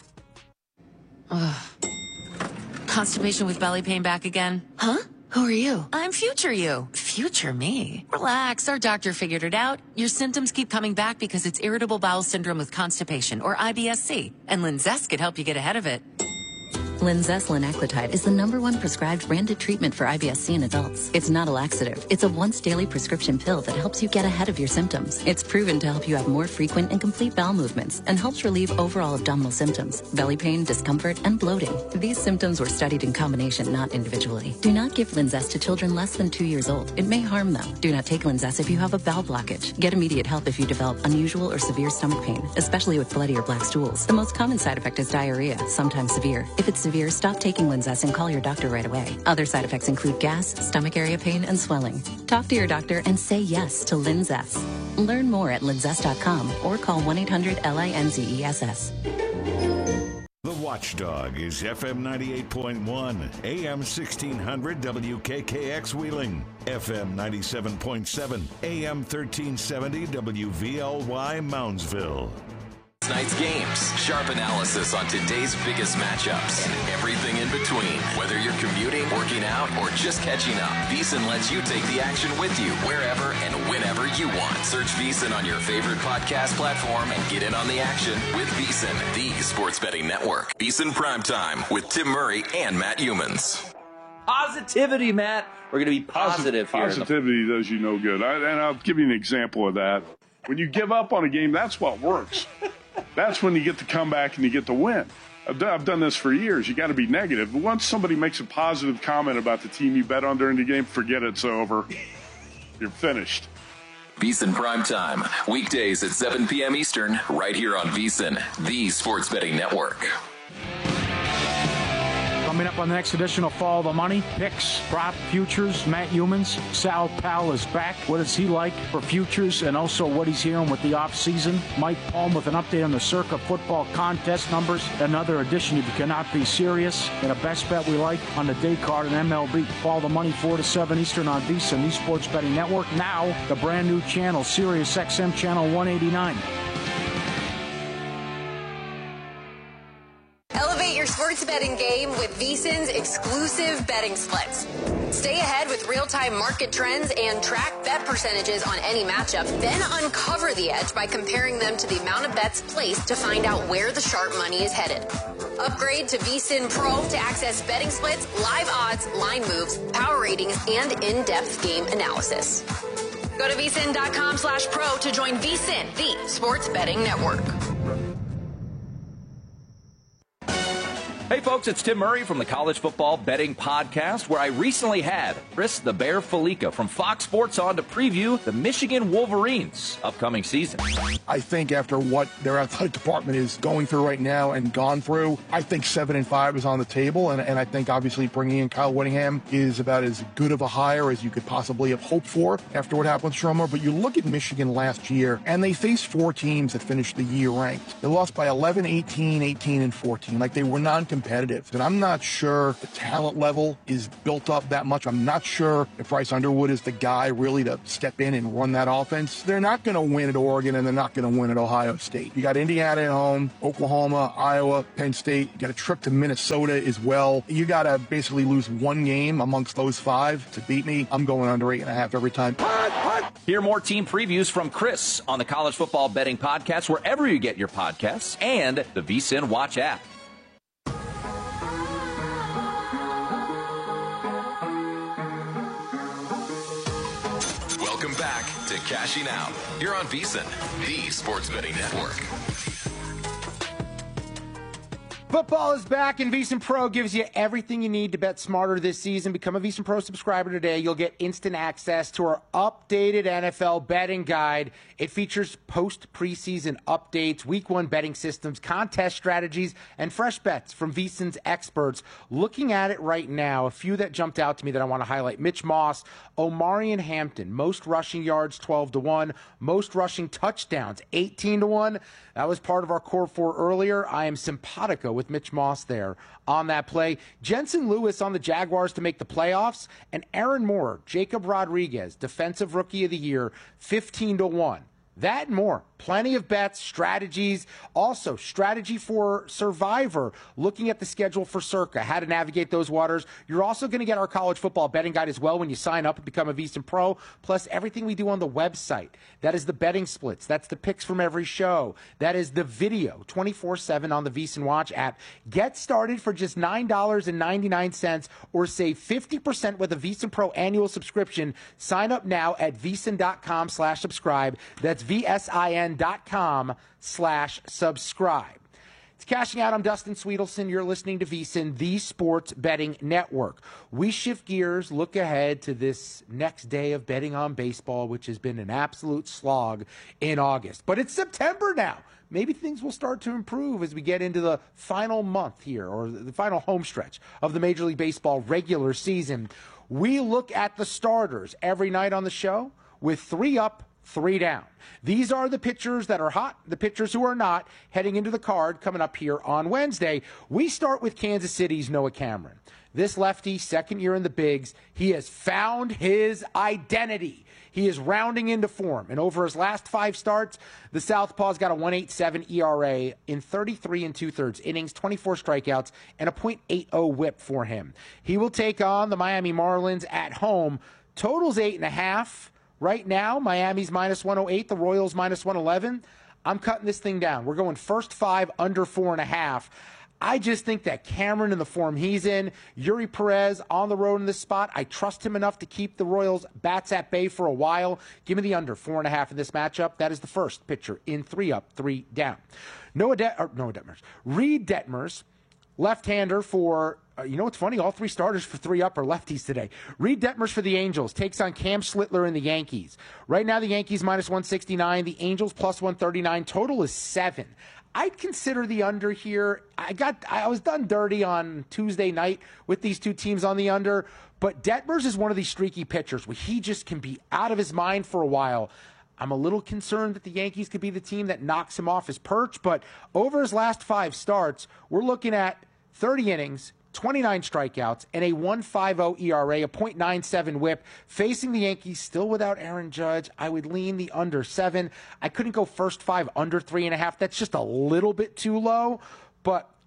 Constipation with belly pain back again? Huh? Who are you? I'm future you. Future me? Relax, our doctor figured it out. Your symptoms keep coming back because it's irritable bowel syndrome with constipation, or IBS-C. And Linzess could help you get ahead of it. Linzess linaclotide is the #1 prescribed branded treatment for IBS-C in adults. It's not a laxative. It's a once-daily prescription pill that helps you get ahead of your symptoms. It's proven to help you have more frequent and complete bowel movements and helps relieve overall abdominal symptoms, belly pain, discomfort, and bloating. These symptoms were studied in combination, not individually. Do not give Linzess to children less than 2 years old. It may harm them. Do not take Linzess if you have a bowel blockage. Get immediate help if you develop unusual or severe stomach pain, especially with bloody or black stools. The most common side effect is diarrhea, sometimes severe. If it's severe, stop taking Linzess and call your doctor right away. Other side effects include gas, stomach area pain, and swelling. Talk to your doctor and say yes to Linzess. Learn more at linzess.com or call 1-800-LINZESS. The Watchdog is FM 98.1, AM 1600 WKKX Wheeling, FM 97.7, AM 1370 WVLY Moundsville. Tonight's games, sharp analysis on today's biggest matchups, and everything in between. Whether you're commuting, working out, or just catching up, VSiN lets you take the action with you wherever and whenever you want. Search VSiN on your favorite podcast platform and get in on the action with VSiN, the sports betting network. VSiN Primetime with Tim Murray and Matt Humans. Positivity, Matt. We're going to be positive here. Positivity does you no good. And I'll give you an example of that. When you give up on a game, that's what works. That's when you get to come back and you get to win. I've done this for years. You got to be negative. Once somebody makes a positive comment about the team you bet on during the game, forget it's over. You're finished. VSiN Primetime, weekdays at 7 p.m. Eastern, right here on VSiN, the sports betting network. Coming up on the next edition of Follow the Money, picks, prop, futures, Matt Humans. Sal Powell is back. What is he like for futures and also what he's hearing with the offseason? Mike Palm with an update on the Circa football contest numbers. Another edition of You Cannot Be Serious. And a best bet we like on the day card in MLB. Follow the Money 4 to 7 Eastern on VSiN, the Sports Betting Network. Now, the brand new channel, Sirius XM Channel 189. Elevate your sports sports betting game with VSiN's exclusive betting splits. Stay ahead with real-time market trends and track bet percentages on any matchup, then uncover the edge by comparing them to the amount of bets placed to find out where the sharp money is headed. Upgrade to VSiN Pro to access betting splits, live odds, line moves, power ratings, and in-depth game analysis. Go to vsin.com/pro to join VSiN, the sports betting network. Hey folks, it's Tim Murray from the College Football Betting Podcast, where I recently had Chris the Bear Felica from Fox Sports on to preview the Michigan Wolverines' upcoming season. I think after what their athletic department is going through right now and gone through, I think 7-5 is on the table, and I think obviously bringing in Kyle Whittingham is about as good of a hire as you could possibly have hoped for after what happened with Stromer. But you look at Michigan last year, and they faced 4 teams that finished the year ranked. They lost by 11, 18, 18, and 14. Like, they were non-competitive. And I'm not sure the talent level is built up that much. I'm not sure if Bryce Underwood is the guy really to step in and run that offense. They're not going to win at Oregon, and they're not going to win at Ohio State. You got Indiana at home, Oklahoma, Iowa, Penn State. You got a trip to Minnesota as well. You got to basically lose one game amongst those 5 to beat me. I'm going under 8.5 every time. Hear more team previews from Chris on the College Football Betting Podcast, wherever you get your podcasts, and the VSiN Watch app. Welcome back to Cashing Out here on VSiN, the sports betting network. Football is back, and VSiN Pro gives you everything you need to bet smarter this season. Become a VSiN Pro subscriber today. You'll get instant access to our updated NFL betting guide. It features post-preseason updates, week 1 betting systems, contest strategies, and fresh bets from VSiN's experts. Looking at it right now, a few that jumped out to me that I want to highlight. Mitch Moss, Omarion Hampton, most rushing yards, 12-1, most rushing touchdowns, 18-1. That was part of our Core 4 earlier. I am simpatico with Mitch Moss there on that play. Jensen Lewis on the Jaguars to make the playoffs. And Aaron Moore, Jacob Rodriguez, Defensive Rookie of the Year, 15-1. That and more. Plenty of bets, strategies. Also, strategy for Survivor, looking at the schedule for Circa, how to navigate those waters. You're also going to get our college football betting guide as well when you sign up and become a VSiN Pro, plus everything we do on the website. That is the betting splits. That's the picks from every show. That is the video 24/7 on the VSiN Watch app. Get started for just $9.99 or save 50% with a VSiN Pro annual subscription. Sign up now at vsin.com/subscribe. That's VSIN.com/subscribe. It's Cashing Out. I'm Dustin Sweetelson. You're listening to VSiN, the sports betting network. We shift gears, look ahead to this next day of betting on baseball, which has been an absolute slog in August. But it's September now. Maybe things will start to improve as we get into the final month here, or the final home stretch of the Major League Baseball regular season. We look at the starters every night on the show with 3 up, 3 down. These are the pitchers that are hot, the pitchers who are not, heading into the card coming up here on Wednesday. We start with Kansas City's Noah Cameron. This lefty, second year in the bigs, he has found his identity. He is rounding into form, and over his last 5 starts, the Southpaw's got a 1.87 ERA in 33 2/3 innings, 24 strikeouts, and a .80 whip for him. He will take on the Miami Marlins at home. Total's 8.5. Right now, Miami's -108, the Royals -111. I'm cutting this thing down. We're going first 5 under 4.5. I just think that Cameron in the form he's in, Yuri Perez on the road in this spot, I trust him enough to keep the Royals bats at bay for a while. Give me the under 4.5 in this matchup. That is the first pitcher in 3 up, 3 down. Reed Detmers, left-hander for, you know what's funny? All 3 starters for 3 up are lefties today. Reed Detmers for the Angels takes on Cam Schlittler in the Yankees. Right now, the Yankees -169, the Angels +139. Total is 7. I'd consider the under here. I was done dirty on Tuesday night with these 2 teams on the under, but Detmers is one of these streaky pitchers where he just can be out of his mind for a while. I'm a little concerned that the Yankees could be the team that knocks him off his perch, but over his last 5 starts, we're looking at 30 innings, 29 strikeouts, and a 1.50 ERA, a .97 whip. Facing the Yankees, still without Aaron Judge, I would lean the under 7. I couldn't go first 5 under 3.5. That's just a little bit too low, but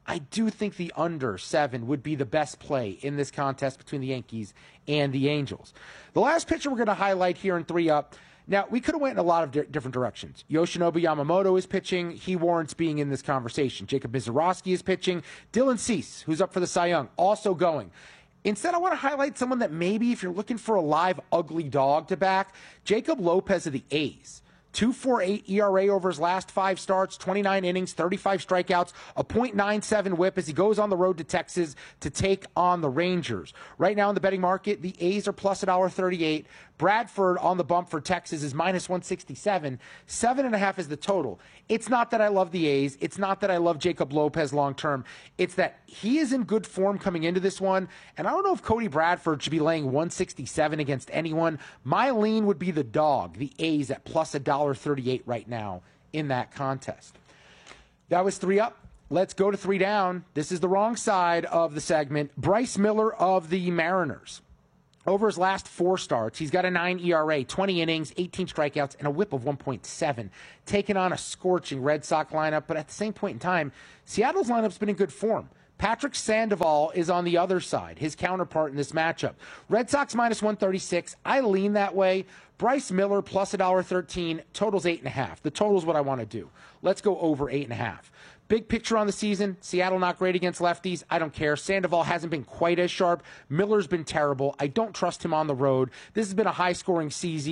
I do think the under 7 would be the best play in this contest between the Yankees and the Angels. The last pitcher we're going to highlight here in 3-Up. Now, we could have went in a lot of different directions. Yoshinobu Yamamoto is pitching. He warrants being in this conversation. Jacob Mizorowski is pitching. Dylan Cease, who's up for the Cy Young, also going. Instead, I want to highlight someone that maybe if you're looking for a live ugly dog to back, Jacob Lopez of the A's. 2.48 ERA over his last 5 starts, 29 innings, 35 strikeouts, a .97 whip as he goes on the road to Texas to take on the Rangers. Right now in the betting market, the A's are plus $1.38. Bradford on the bump for Texas is minus 167. 7.5 is the total. It's not that I love the A's. It's not that I love Jacob Lopez long term. It's that he is in good form coming into this one. And I don't know if Cody Bradford should be laying 167 against anyone. My lean would be the dog, the A's at plus $1.38 right now in that contest. That was 3-Up. Let's go to 3 down. This is the wrong side of the segment. Bryce Miller of the Mariners. Over his last 4 starts, he's got a 9 ERA, 20 innings, 18 strikeouts, and a whip of 1.7, taking on a scorching Red Sox lineup. But at the same point in time, Seattle's lineup's been in good form. Patrick Sandoval is on the other side, his counterpart in this matchup. Red Sox minus 136. I lean that way. Bryce Miller plus $1.13, totals 8.5. The total's what I want to do. Let's go over 8.5. Big picture on the season, Seattle not great against lefties. I don't care. Sandoval hasn't been quite as sharp. Miller's been terrible. I don't trust him on the road. This has been a high-scoring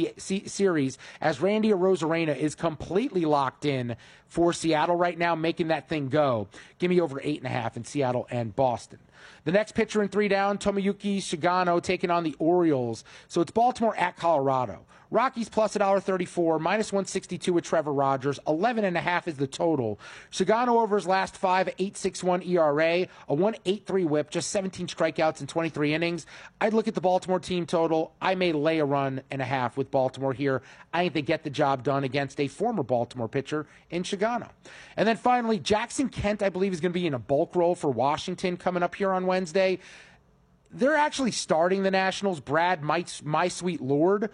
series as Randy Arozarena is completely locked in for Seattle right now, making that thing go. Give me over 8.5 in Seattle and Boston. The next pitcher in 3 down, Tomoyuki Shigano taking on the Orioles. So it's Baltimore at Colorado. Rockies plus $1.34, minus 162 with Trevor Rogers. 11.5 is the total. Shigano over his last 5, 8.61 ERA, a 1.83 whip, just 17 strikeouts in 23 innings. I'd look at the Baltimore team total. I may lay a 1.5 with Baltimore here. I think they get the job done against a former Baltimore pitcher in Shigano. And then finally, Jackson Kent, I believe, is going to be in a bulk role for Washington coming up here on Wednesday. They're actually starting the Nationals, Brad My Sweet Lord.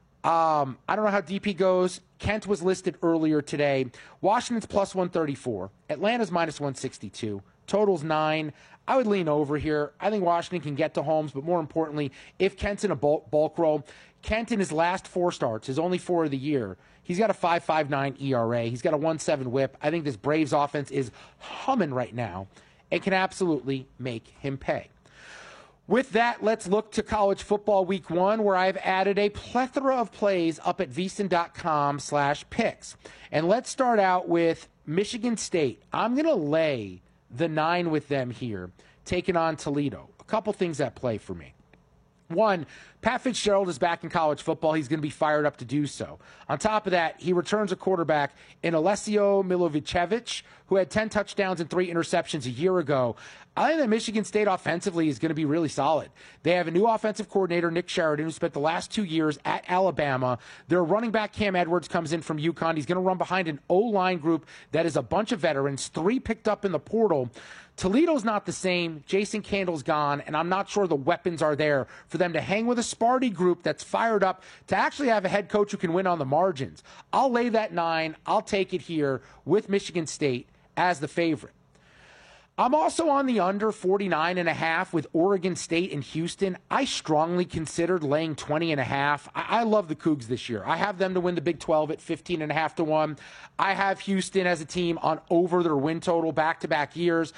I don't know how deep he goes. Kent was listed earlier today. Washington's plus 134. Atlanta's minus 162. Total's 9. I would lean over here. I think Washington can get to Holmes, but more importantly, if Kent's in a bulk role, Kent in his last 4 starts, his only 4 of the year, he's got a 5.59 ERA. He's got a 1.7 whip. I think this Braves offense is humming right now and can absolutely make him pay. With that, let's look to college football week 1, where I've added a plethora of plays up at vsin.com/picks. And let's start out with Michigan State. I'm going to lay the 9 with them here, taking on Toledo. A couple things at play for me. 1, Pat Fitzgerald is back in college football. He's going to be fired up to do so. On top of that, he returns a quarterback in Alessio Milovicevic, who had 10 touchdowns and 3 interceptions a year ago. I think that Michigan State offensively is going to be really solid. They have a new offensive coordinator, Nick Sheridan, who spent the last 2 years at Alabama. Their running back, Cam Edwards, comes in from UConn. He's going to run behind an O-line group that is a bunch of veterans, 3 picked up in the portal. Toledo's not the same. Jason Candle's gone, and I'm not sure the weapons are there for them to hang with a Sparty group that's fired up to actually have a head coach who can win on the margins. I'll lay that 9. I'll take it here with Michigan State as the favorite. I'm also on the under 49.5 with Oregon State and Houston. I strongly considered laying 20.5. I love the Cougs this year. I have them to win the Big 12 at 15.5 to 1. I have Houston as a team on over their win total back-to-back years.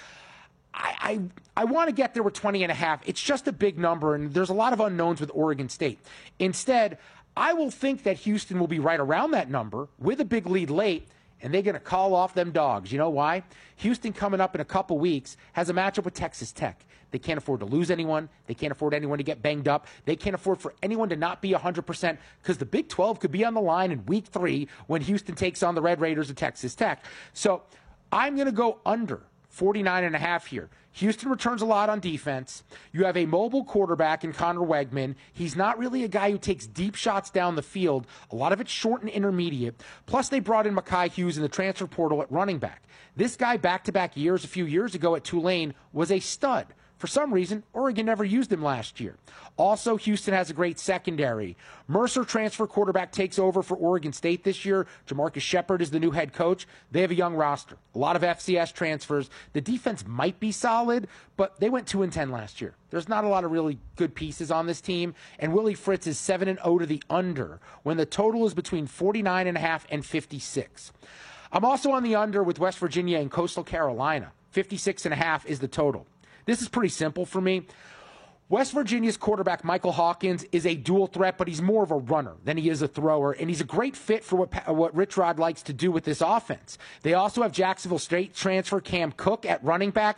I want to get there with 20.5. It's just a big number, and there's a lot of unknowns with Oregon State. Instead, I will think that Houston will be right around that number with a big lead late, and they're going to call off them dogs. You know why? Houston, coming up in a couple weeks, has a matchup with Texas Tech. They can't afford to lose anyone. They can't afford anyone to get banged up. They can't afford for anyone to not be 100% because the Big 12 could be on the line in week 3 when Houston takes on the Red Raiders of Texas Tech. So I'm going to go under 49.5 here. Houston returns a lot on defense. You have a mobile quarterback in Connor Wegman. He's not really a guy who takes deep shots down the field. A lot of it's short and intermediate. Plus, they brought in Mekhi Hughes in the transfer portal at running back. This guy, back-to-back years, a few years ago at Tulane, was a stud For some reason, Oregon never used him last year. Also, Houston has a great secondary. Mercer, transfer quarterback, takes over for Oregon State this year. Jamarcus Shepard is the new head coach. They have a young roster, a lot of FCS transfers. The defense might be solid, but they went 2-10 last year. There's not a lot of really good pieces on this team, and Willie Fritz is 7-0 to the under when the total is between 49.5 and 56. I'm also on the under with West Virginia and Coastal Carolina. 56.5 is the total. This is pretty simple for me. West Virginia's quarterback, Michael Hawkins, is a dual threat, but he's more of a runner than he is a thrower, and he's a great fit for what Rich Rod likes to do with this offense. They also have Jacksonville State transfer Cam Cook at running back,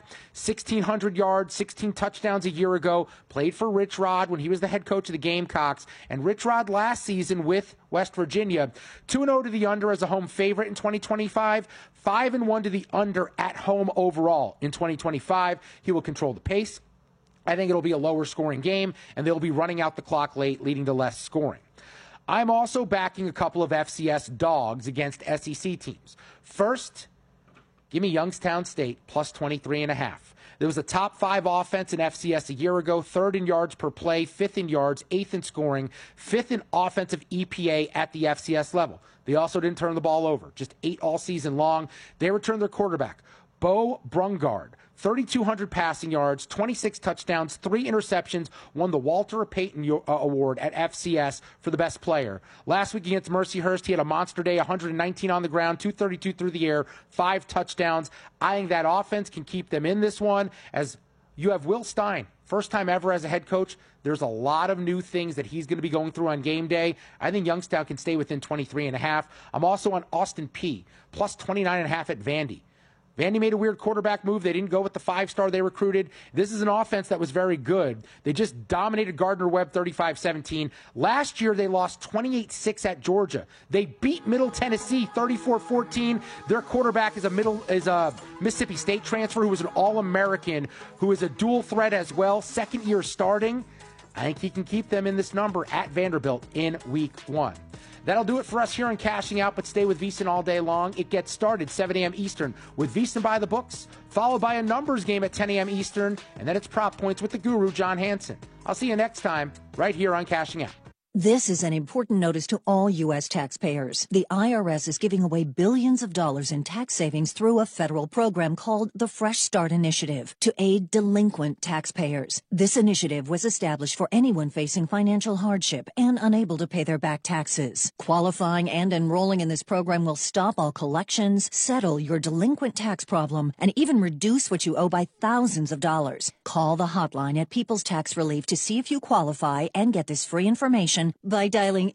1,600 yards, 16 touchdowns a year ago, played for Rich Rod when he was the head coach of the Gamecocks, and Rich Rod last season with West Virginia, 2-0 to the under as a home favorite in 2025, 5-1 to the under at home overall in 2025. He will control the pace. I think it'll be a lower scoring game, and they'll be running out the clock late, leading to less scoring. I'm also backing a couple of FCS dogs against SEC teams. First, give me Youngstown State plus 23.5. There was a top 5 offense in FCS a year ago, 3rd in yards per play, 5th in yards, 8th in scoring, 5th in offensive EPA at the FCS level. They also didn't turn the ball over, just 8 all season long. They returned their quarterback, Bo Brungard, 3,200 passing yards, 26 touchdowns, 3 interceptions, won the Walter Payton Award at FCS for the best player. Last week against Mercyhurst, he had a monster day, 119 on the ground, 232 through the air, 5 touchdowns. I think that offense can keep them in this one, as you have Will Stein, first time ever as a head coach. There's a lot of new things that he's going to be going through on game day. I think Youngstown can stay within 23.5. I'm also on Austin Peay, plus 29.5 at Vandy. Vandy made a weird quarterback move. They didn't go with the 5-star they recruited. This is an offense that was very good. They just dominated Gardner-Webb 35-17. Last year, they lost 28-6 at Georgia. They beat Middle Tennessee 34-14. Their quarterback is a Mississippi State transfer who was an All-American, who is a dual threat as well, 2nd year starting. I think he can keep them in this number at Vanderbilt in week 1. That'll do it for us here on Cashing Out, but stay with VSiN all day long. It gets started 7 a.m. Eastern with VSiN by the books, followed by a numbers game at 10 a.m. Eastern, and then it's Prop Points with the guru, John Hansen. I'll see you next time right here on Cashing Out. This is an important notice to all U.S. taxpayers. The IRS is giving away billions of dollars in tax savings through a federal program called the Fresh Start Initiative to aid delinquent taxpayers. This initiative was established for anyone facing financial hardship and unable to pay their back taxes. Qualifying and enrolling in this program will stop all collections, settle your delinquent tax problem, and even reduce what you owe by thousands of dollars. Call the hotline at People's Tax Relief to see if you qualify and get this free information by dialing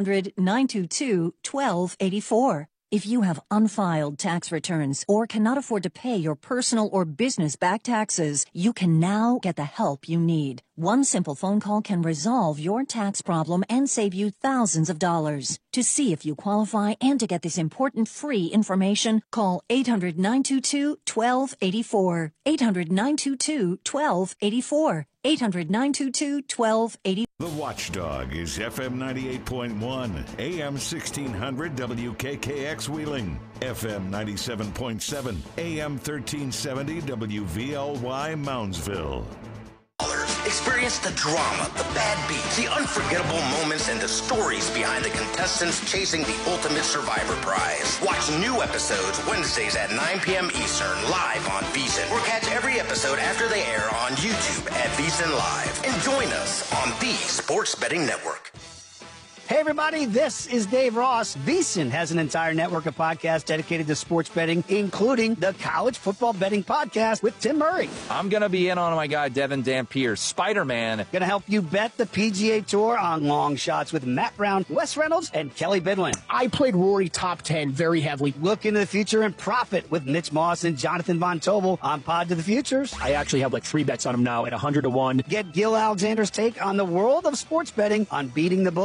800-922-1284. If you have unfiled tax returns or cannot afford to pay your personal or business back taxes, you can now get the help you need. One simple phone call can resolve your tax problem and save you thousands of dollars. To see if you qualify and to get this important free information, call 800-922-1284. 800-922-1284. 800-922-1284. The Watchdog is FM 98.1, AM 1600 WKKX Wheeling, FM 97.7, AM 1370 WVLY Moundsville. Experience the drama, the bad beats, the unforgettable moments, and the stories behind the contestants chasing the Ultimate Survivor prize. Watch new episodes Wednesdays at 9 p.m. Eastern live on VSiN, or catch every episode after they air on YouTube at VSiN Live. And join us on the Sports Betting Network. Hey, everybody, this is Dave Ross. VSiN has an entire network of podcasts dedicated to sports betting, including the College Football Betting Podcast with Tim Murray. I'm going to be in on my guy, Devin Dampier, Spider-Man. Going to help you bet the PGA Tour on long shots with Matt Brown, Wes Reynolds, and Kelly Bidwin. I played Rory top 10 very heavily. Look into the future and profit with Mitch Moss and Jonathan Von Tobel on Pod to the Futures. I actually have like 3 bets on him now at 100 to 1. Get Gil Alexander's take on the world of sports betting on Beating the Book. Hold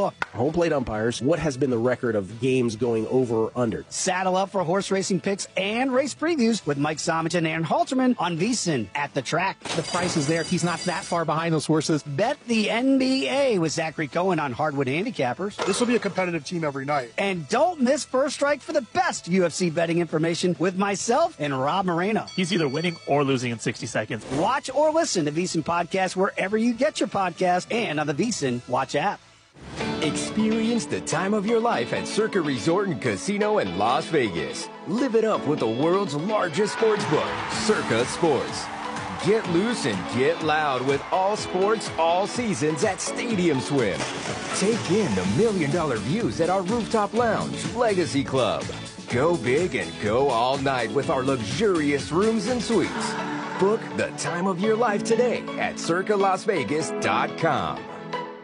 home plate umpires, what has been the record of games going over or under? Saddle up for horse racing picks and race previews with Mike Somich and Aaron Halterman on VSiN at the track. The price is there. He's not that far behind those horses. Bet the NBA with Zachary Cohen on Hardwood Handicappers. This will be a competitive team every night. And don't miss First Strike for the best UFC betting information with myself and Rob Moreno. He's either winning or losing in 60 seconds. Watch or listen to VSiN Podcast wherever you get your podcast and on the VSiN Watch app. Experience the time of your life at Circa Resort and Casino in Las Vegas. Live it up with the world's largest sports book, Circa Sports. Get loose and get loud with all sports, all seasons at Stadium Swim. Take in the $1 million views at our rooftop lounge, Legacy Club. Go big and go all night with our luxurious rooms and suites. Book the time of your life today at circalasvegas.com.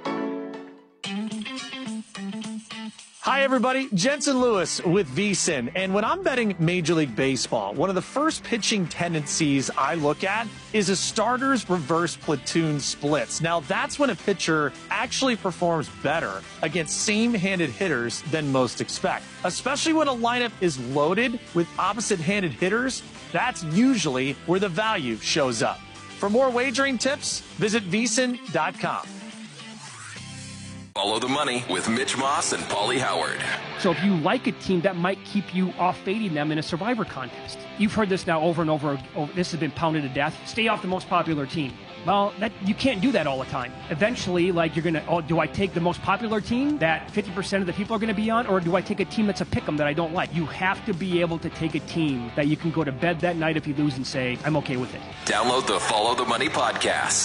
Hi, everybody. Jensen Lewis with VSiN. And when I'm betting Major League Baseball, one of the first pitching tendencies I look at is a starter's reverse platoon splits. Now, that's when a pitcher actually performs better against same-handed hitters than most expect. Especially when a lineup is loaded with opposite-handed hitters, that's usually where the value shows up. For more wagering tips, visit VSiN.com. Follow the money with Mitch Moss and Paulie Howard. So if you like a team, that might keep you off fading them in a Survivor contest. You've heard this now over and over. This has been pounded to death. Stay off the most popular team. Well, you can't do that all the time. Eventually, you're going to, do I take the most popular team that 50% of the people are going to be on, or do I take a team that's a pick'em that I don't like? You have to be able to take a team that you can go to bed that night if you lose and say, I'm okay with it. Download the Follow the Money podcast.